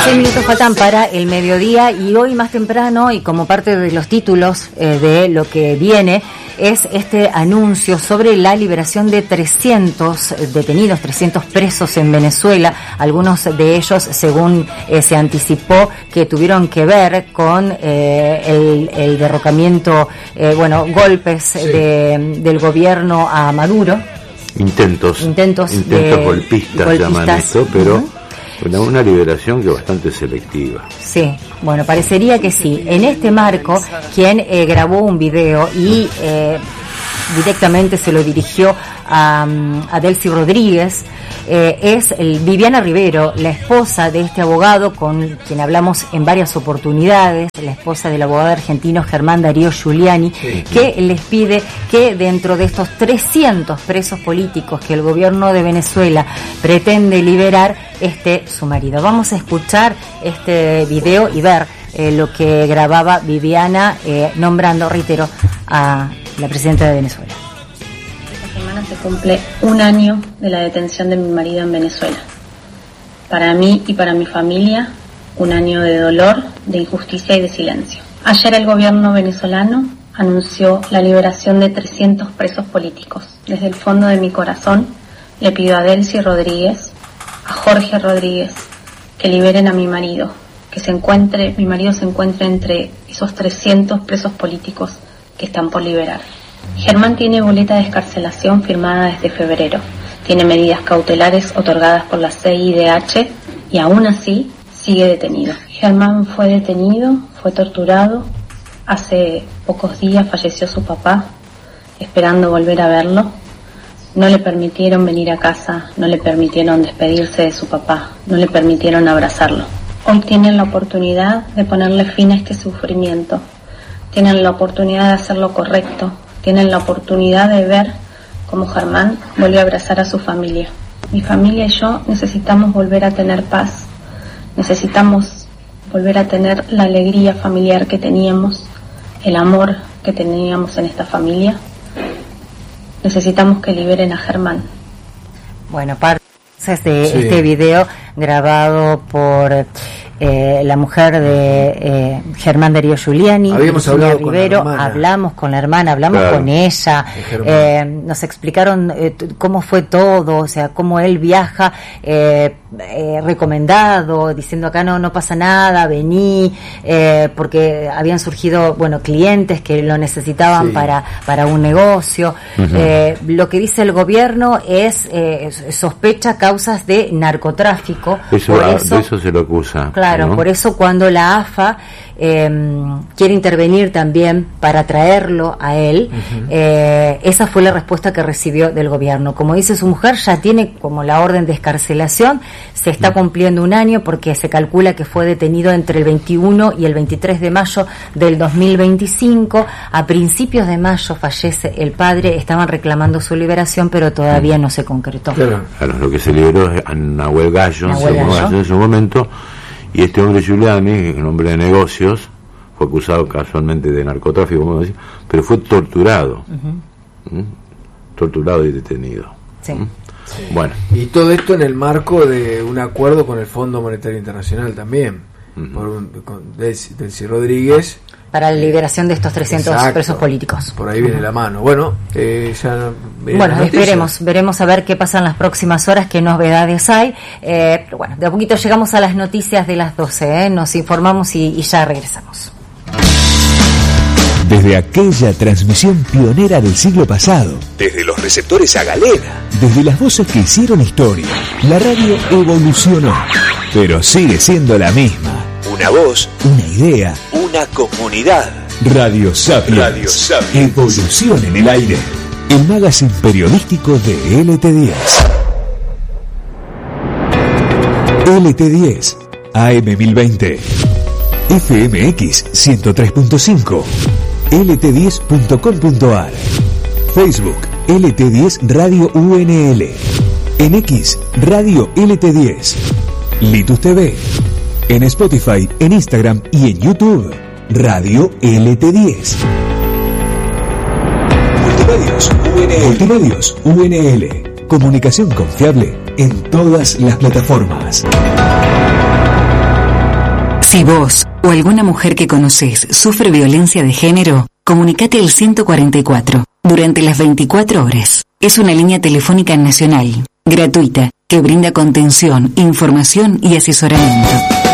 6 minutos faltan para el mediodía y hoy más temprano y como parte de los títulos de lo que viene es este anuncio sobre la liberación de 300 detenidos, 300 presos en Venezuela, algunos de ellos según se anticipó que tuvieron que ver con el derrocamiento, golpes del gobierno a Maduro. Intentos golpistas llaman esto, pero una liberación que es bastante selectiva. Sí, bueno, parecería que sí. En este marco, quien grabó un video y directamente se lo dirigió a Delcy Rodríguez, es Viviana Rivero, la esposa de este abogado con quien hablamos en varias oportunidades, la esposa del abogado argentino Germán Darío Giuliani, que les pide que dentro de estos 300 presos políticos que el gobierno de Venezuela pretende liberar, esté su marido. Vamos a escuchar este video y ver lo que grababa Viviana nombrando, reitero, a la presidenta de Venezuela. Esta semana se cumple 1 año de la detención de mi marido en Venezuela. Para mí y para mi familia, 1 año de dolor, de injusticia y de silencio. Ayer el gobierno venezolano anunció la liberación de 300 presos políticos. Desde el fondo de mi corazón le pido a Delcy Rodríguez, a Jorge Rodríguez, que liberen a mi marido, mi marido se encuentre entre esos 300 presos políticos que están por liberar. Germán tiene boleta de excarcelación firmada desde febrero, tiene medidas cautelares otorgadas por la CIDH y aún así sigue detenido. Germán fue detenido, fue torturado, hace pocos días falleció su papá, esperando volver a verlo. No le permitieron venir a casa, no le permitieron despedirse de su papá, no le permitieron abrazarlo. Hoy tienen la oportunidad de ponerle fin a este sufrimiento, tienen la oportunidad de hacer lo correcto, tienen la oportunidad de ver cómo Germán vuelve a abrazar a su familia. Mi familia y yo necesitamos volver a tener paz, necesitamos volver a tener la alegría familiar que teníamos, el amor que teníamos en esta familia. Necesitamos que liberen a Germán. Bueno, parte de este video grabado por la mujer de Germán Darío Giuliani, habíamos hablado Rivero, con hablamos con la hermana, hablamos con ella, nos explicaron cómo fue todo, o sea, cómo él viaja recomendado, diciendo acá no pasa nada, vení, porque habían surgido, clientes que lo necesitaban para un negocio. Lo que dice el gobierno es sospecha causas de narcotráfico. De eso se lo acusa. Claro, ¿no? Por eso cuando la AFA quiere intervenir también para traerlo a él, esa fue la respuesta que recibió del gobierno. Como dice su mujer, ya tiene como la orden de excarcelación, se está cumpliendo 1 año porque se calcula que fue detenido entre el 21 y el 23 de mayo del 2025. A principios de mayo fallece el padre, estaban reclamando su liberación, pero todavía no se concretó. Claro, lo que se liberó es a Nahuel Gallo en su momento. Y este hombre Giuliani, un hombre de negocios, fue acusado casualmente de narcotráfico, como decía, pero fue torturado. Torturado y detenido. Sí. Bueno. Y todo esto en el marco de un acuerdo con el Fondo Monetario Internacional también, con Delcy Rodríguez. Para la liberación de estos 300 presos políticos. Por ahí viene la mano. Bueno, veremos a ver qué pasa en las próximas horas, qué novedades hay. Pero bueno, de a poquito llegamos a las noticias de las 12, nos informamos y ya regresamos. Desde aquella transmisión pionera del siglo pasado, desde los receptores a galera, desde las voces que hicieron historia, la radio evolucionó, pero sigue siendo la misma. Una voz, una idea, una comunidad. Radio Sapiens. Evolución en el aire. El magazine periodístico de LT10. LT10, AM1020, FMX 103.5, lt10.com.ar, Facebook LT10 Radio UNL, en X Radio LT10, Litus TV, en Spotify, en Instagram y en YouTube, Radio LT10. Multimedios UNL. Comunicación confiable en todas las plataformas. Si vos o alguna mujer que conocés sufre violencia de género, comunicate al 144 durante las 24 horas. Es una línea telefónica nacional, gratuita, que brinda contención, información y asesoramiento.